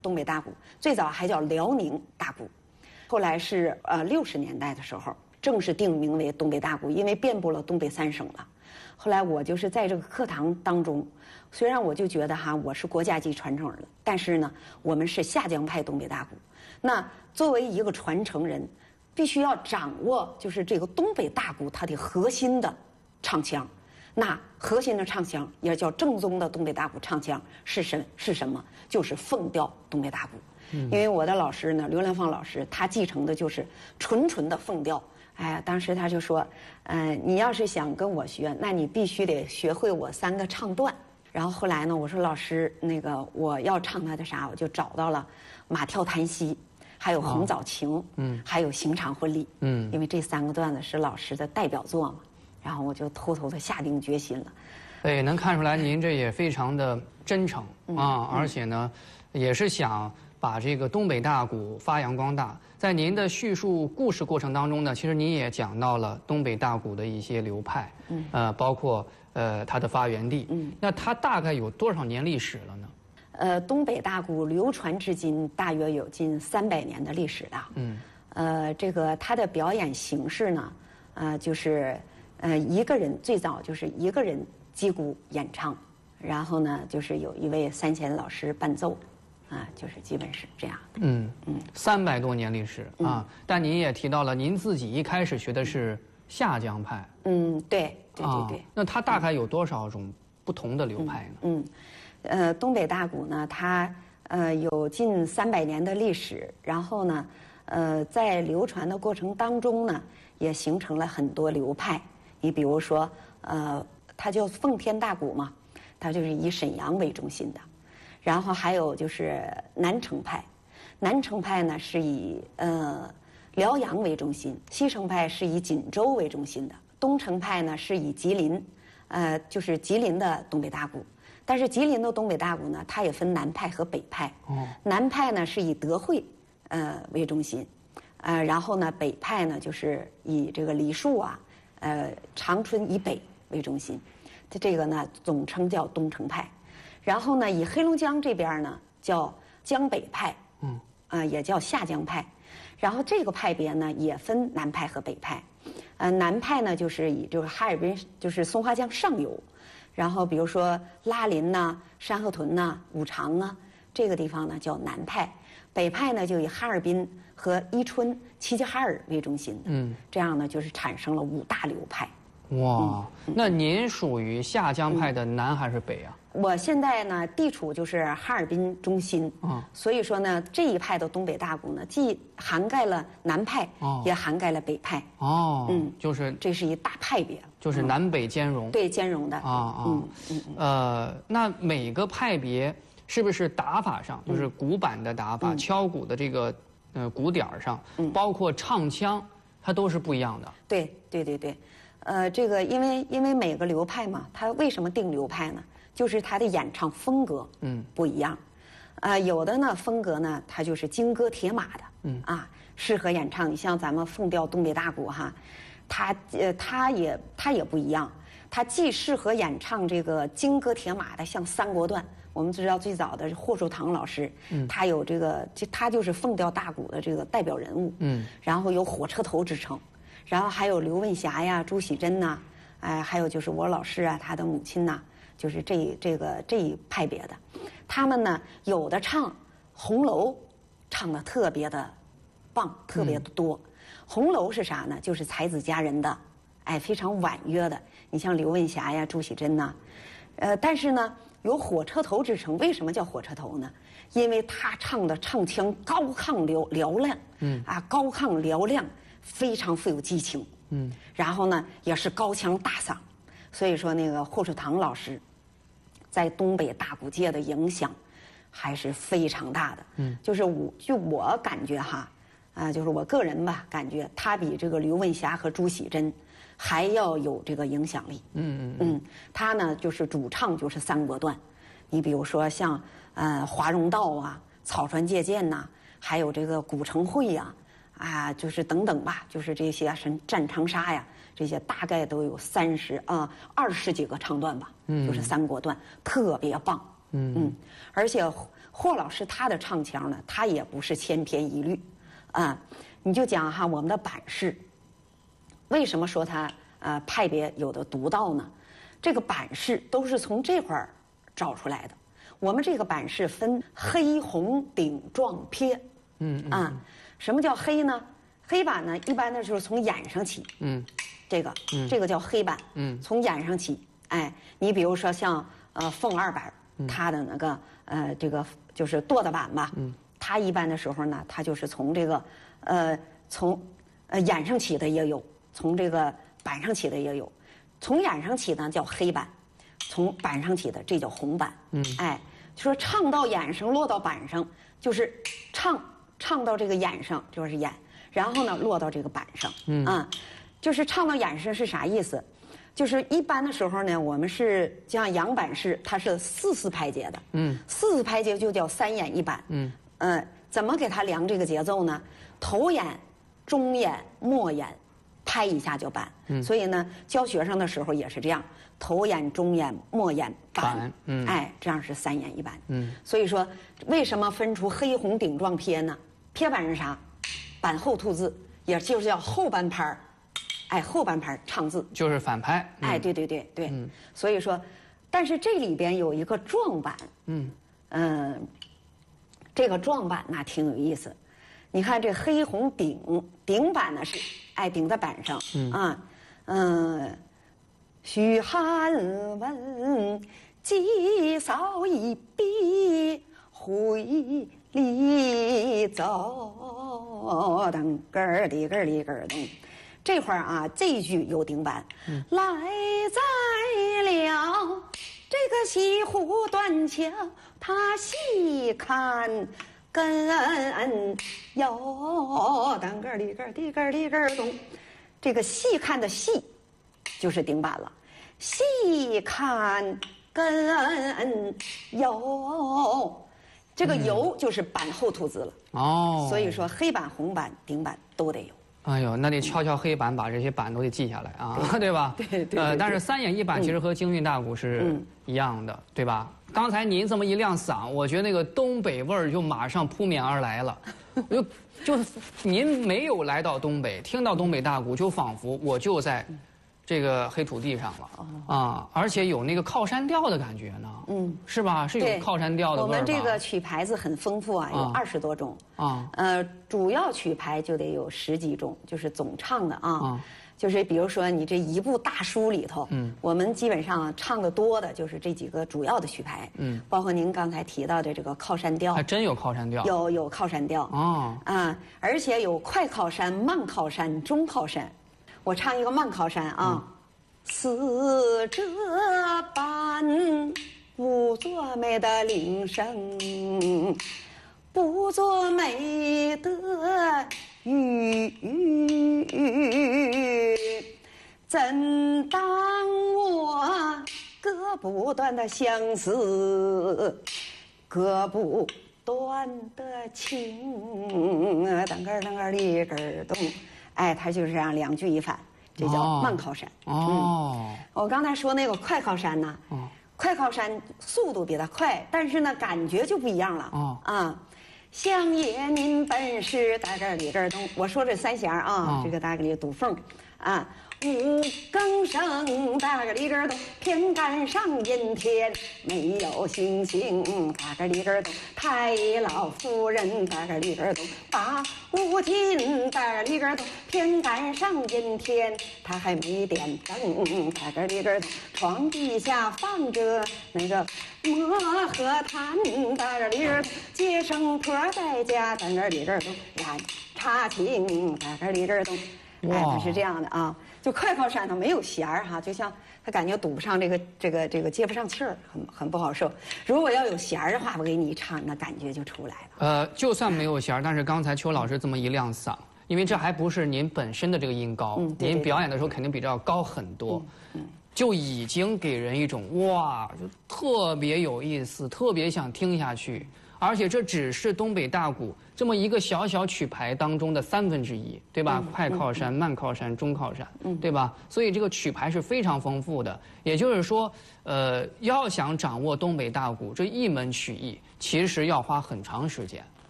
东北大鼓，最早还叫辽宁大鼓，后来是60年代的时候正式定名为东北大鼓，因为遍布了东北3省了。后来我就是在这个课堂当中，虽然我就觉得我是国家级传承人了，但是呢，我们是下江派东北大鼓。那作为一个传承人，必须要掌握就是这个东北大鼓它的核心的唱腔。那核心的唱腔也叫正宗的东北大鼓唱腔是什么？就是凤调东北大鼓。因为我的老师呢，刘良芳老师，他继承的就是纯的凤调。当时他就说，你要是想跟我学，那你必须得学会我3个唱段。然后后来呢，我说老师，那个我要唱他的啥，我就找到了马跳檀溪，还有红枣情，还有刑场婚礼，因为这3个段子是老师的代表作嘛。然后我就偷偷的下定决心了。 对，能看出来您这也非常的真诚而且呢，也是想把这个东北大鼓发扬光大。在您的叙述故事过程当中呢，其实您也讲到了东北大鼓的一些流派，包括它的发源地。那它大概有多少年历史了呢？ 东北大鼓流传至今大约有近300年的历史了。这个它的表演形式呢，就是一个人，最早就是一个人击鼓演唱，然后呢就是有一位3弦老师伴奏。就是基本是这样的。 300多年历史啊！但您也提到了，您自己一开始学的是下江派。 对。 那它大概有多少种不同的流派呢？东北大鼓呢，它有近300年的历史，然后呢，在流传的过程当中呢，也形成了很多流派。你比如说，它叫奉天大鼓嘛，它就是以沈阳为中心的。然后还有就是南城派，南城派呢是以辽阳为中心，西城派是以锦州为中心的，东城派呢是以吉林，就是吉林的东北大鼓。但是吉林的东北大鼓呢，它也分南派和北派。南派呢是以德惠为中心，然后呢北派呢就是以这个梨树长春以北为中心，这个呢总称叫东城派。然后呢，以黑龙江这边呢叫江北派，也叫下江派。然后这个派别呢也分南派和北派。南派呢就是以这个哈尔滨，就是松花江上游，然后比如说拉林山河屯五常这个地方呢叫南派。北派呢就以哈尔滨和伊春、齐齐哈尔为中心的。这样呢就是产生了5大流派。 哇，那您属于下江派的南还是北啊？ 我现在呢地处就是哈尔滨中心，所以说呢这一派的东北大鼓呢，既涵盖了南派，也涵盖了北派。 就是这是一大派别， 就是南北兼容。 对，兼容的。 那每个派别是不是打法上，就是鼓板的打法、敲鼓的这个鼓点上，包括唱腔，它都是不一样的？ 对。这个因为每个流派嘛，它为什么定流派呢？就是它的演唱风格不一样。有的呢风格呢，它就是金戈铁马的，适合演唱。你像咱们凤调东北大鼓它也不一样。它既适合演唱这个金戈铁马的，像三国段。我们知道最早的霍寿堂老师，他有这个，他就是凤调大鼓的这个代表人物。然后有火车头之称。然后还有刘问霞朱喜珍还有就是我老师他的母亲就是这一派别的，他们呢有的唱红楼，唱的特别的棒，特别的多。红楼是啥呢？就是才子佳人的，非常婉约的。你像刘问霞朱喜珍但是呢有火车头之称。为什么叫火车头呢？因为他唱的唱腔高亢嘹亮，高亢嘹亮。非常富有激情，然后呢也是高腔大嗓，所以说那个霍寿堂老师在东北大鼓界的影响还是非常大的。就是我感觉就是我个人吧，感觉他比这个刘问霞和朱喜珍还要有这个影响力。他呢就是主唱就是三国段，你比如说像华容道草船借箭还有这个古城会就是等等吧，就是这些战长沙这些大概都有20几个唱段吧，就是三国段特别棒。而且霍老师他的唱腔呢，他也不是千篇一律，啊，你就讲哈我们的版式，为什么说它派别有的独到呢？这个版式都是从这块儿找出来的。我们这个版式分黑红顶撞撇，什么叫黑呢？黑板呢，一般的就是从眼上起，这个叫黑板，从眼上起。哎，你比如说像凤二板，它的那个这个就是剁的板吧，它一般的时候呢，它就是从这个从眼上起的也有，从这个板上起的也有，从眼上起呢叫黑板，从板上起的这叫红板。哎，就说唱到眼上落到板上，就是唱到这个眼上就是眼，然后呢落到这个板上，就是唱到眼上是啥意思？就是一般的时候呢，我们是像杨板式，它是4拍节的，4拍节就叫3眼1板，怎么给它量这个节奏呢？头眼、中眼、末眼，拍一下就板。所以呢，教学生的时候也是这样，头眼、中眼、末眼板，哎，这样是3眼1板。所以说，为什么分出黑红顶撞撇呢？撇板是啥？板后吐字，也就是叫后半拍儿。哎，后半拍唱字就是反拍。 哎，对，所以说，但是这里边有一个撞板，这个撞板那挺有意思。你看这黑红顶板呢是顶在板上，嘘寒问祭扫一笔回里走，噔个儿里个儿里个儿咚。这会儿啊，这一句有顶板，来在了这个西湖断桥，他细看根哟，当个里个里个里个咚，这个细看的细就是顶板了，细看根哟，这个油就是板后吐字了。所以说黑板、红板、顶板都得有。 哎呦，那得敲敲黑板，把这些板都得记下来啊，对吧？ 对。 但是3眼1板其实和京韵大鼓是一样的，对吧？刚才您这么一亮嗓，我觉得那个东北味儿就马上扑面而来了。就是您没有来到东北，听到东北大鼓，就仿佛我就在这个黑土地上了啊，而且有那个靠山调的感觉呢，是吧？是有靠山调的味儿吧？ 我们这个曲牌子很丰富啊，有20多种啊。主要曲牌就得有10几种，就是总唱的啊。就是比如说你这一部大书里头，我们基本上唱的多的就是这几个主要的曲牌，包括您刚才提到的这个靠山调， 还真有靠山调， 有靠山调而且有快靠山、慢靠山、中靠山。我唱一个慢靠山啊，似这般不作美的铃声，不作美的语，怎当我割不断的相思，割不断的情，当个当个里个咚。哎，它就是这样2句1反，这叫慢靠山。我刚才说那个快靠山呢，快靠山速度比它快，但是呢感觉就不一样了。乡野民本是大个里个咚，我说这3弦啊，这个大个里堵缝啊。五更声大个里个咚，天干上阴天，没有星星大个里个咚，太老夫人大个里个咚，把五金大个里个咚，天干上阴天，他还没点灯大个里个咚，床底下放着那个磨和炭大个里个咚，接生婆在家大个里个咚，燃茶情大个里个咚。哎，它是这样的啊，就快靠山它没有弦儿哈，就像它感觉堵不上这个接不上气儿，很不好受。如果要有弦儿的话，我给你一唱，那感觉就出来了。 就算没有弦儿，但是刚才邱老师这么一亮嗓，因为这还不是您本身的这个音高，您表演的时候肯定比这要高很多，就已经给人一种哇，就特别有意思，特别想听下去。 而且这只是东北大鼓这么一个小小曲牌当中的1/3，对吧？快靠山、慢靠山、中靠山，对吧？所以这个曲牌是非常丰富的。也就是说，要想掌握东北大鼓这一门曲艺，其实要花很长时间。